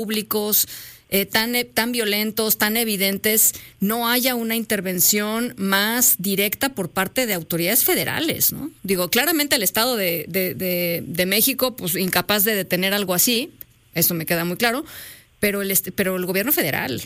públicos tan violentos, tan evidentes, no haya una intervención más directa por parte de autoridades federales, ¿no? Digo, claramente el Estado de México, pues incapaz de detener algo así, eso me queda muy claro, pero el gobierno federal.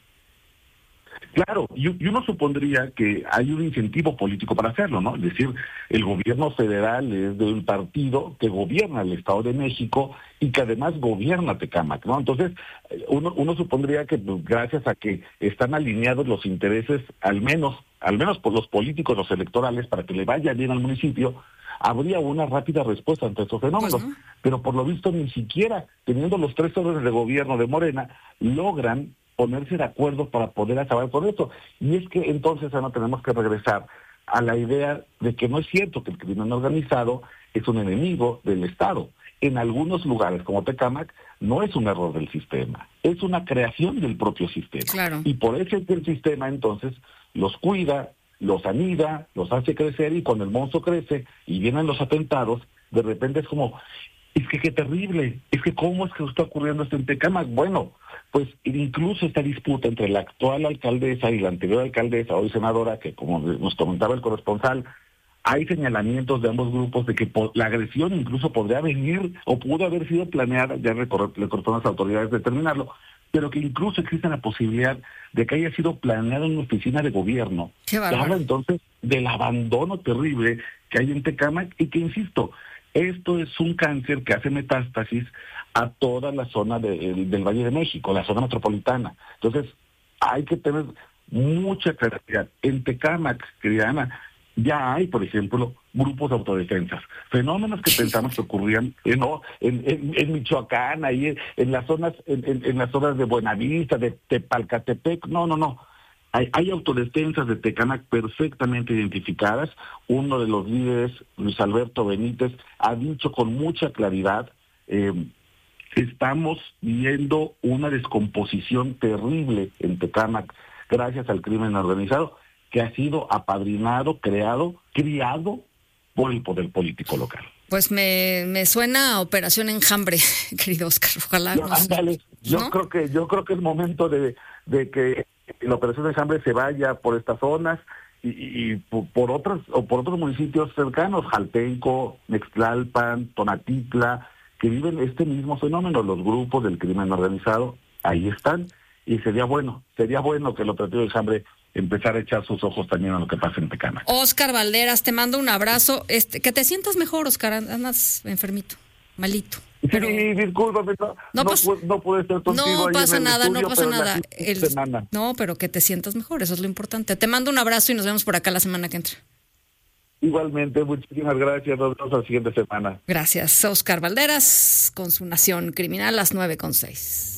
Claro, y uno supondría que hay un incentivo político para hacerlo, ¿no? Es decir, el gobierno federal es del partido que gobierna el Estado de México y que además gobierna Tecámac, ¿no? Entonces, uno supondría que pues, gracias a que están alineados los intereses, al menos por los políticos, los electorales, para que le vaya bien al municipio, habría una rápida respuesta ante estos fenómenos. Pues no. Pero por lo visto ni siquiera, teniendo los 3 órdenes de gobierno de Morena, logran ponerse de acuerdo para poder acabar con esto. Y es que entonces ahora tenemos que regresar a la idea de que no es cierto que el crimen organizado es un enemigo del Estado. En algunos lugares, como Tecámac, no es un error del sistema, es una creación del propio sistema. Claro. Y por eso es que el sistema entonces los cuida, los anida, los hace crecer, y cuando el monstruo crece y vienen los atentados, de repente es como, es que qué terrible, es que cómo es que está ocurriendo esto en Tecámac. Bueno, pues incluso esta disputa entre la actual alcaldesa y la anterior alcaldesa, hoy senadora, que como nos comentaba el corresponsal, hay señalamientos de ambos grupos de que la agresión incluso podría venir o pudo haber sido planeada, ya le corresponde a las autoridades determinarlo, pero que incluso existe la posibilidad de que haya sido planeado en una oficina de gobierno. Qué Que bárbaro. habla entonces del abandono terrible que hay en Tecámac y que, insisto, esto es un cáncer que hace metástasis a toda la zona del Valle de México, la zona metropolitana. Entonces, hay que tener mucha claridad. En Tecámac, querida Ana, ya hay, por ejemplo, grupos de autodefensas, fenómenos que pensamos que ocurrían en Michoacán, ahí en las zonas de Buenavista, de Tepalcatepec. No. Hay autodefensas de Tecámac perfectamente identificadas. Uno de los líderes, Luis Alberto Benítez, ha dicho con mucha claridad, estamos viendo una descomposición terrible en Tecámac gracias al crimen organizado, que ha sido apadrinado, criado por el poder político local. Pues me suena a Operación Enjambre, querido Oscar. Ojalá No, ándale, ¿no? Creo que es momento de que la Operación Enjambre se vaya por estas zonas y por otros municipios cercanos, Jaltenco, Nextlalpan, Tonatitla, que viven este mismo fenómeno. Los grupos del crimen organizado ahí están, y sería bueno que el Operativo Enjambre empezara a echar sus ojos también a lo que pasa en Tecámac. Oscar Valderas, te mando un abrazo. Que te sientas mejor, Oscar. Andas enfermito, malito. Pero... Sí, discúlpame, no pude estar contigo. No pasa nada, no pasa nada. Semana. No, pero que te sientas mejor, eso es lo importante. Te mando un abrazo y nos vemos por acá la semana que entra. Igualmente, muchísimas gracias. Nos vemos la siguiente semana. Gracias, Oscar Valderas, con su Nación Criminal, las 9:06.